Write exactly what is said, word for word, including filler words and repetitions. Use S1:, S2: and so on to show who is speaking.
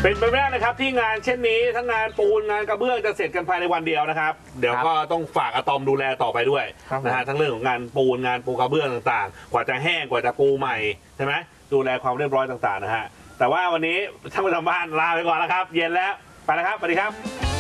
S1: เป็นไปไม่ได้นะครับที่งานเช่นนี้ทั้งงานปูนงานกระเบื้องจะเสร็จกันภายในวันเดียวนะครับเดี๋ยวก็ต้องฝากอะตอมดูแลต่อไปด้วยนะฮะทั้งเรื่องของงานปูนงานปูกระเบื้องต่างๆกว่าจะแห้งกว่าจะปูใหม่ใช่ไหมดูแลความเรียบร้อยต่างๆนะฮะแต่ว่าวันนี้ท่านผู้ชมบ้านลาไปก่อนแล้วครับเย็นแล้วไปแล้วครับสวัสดีครับ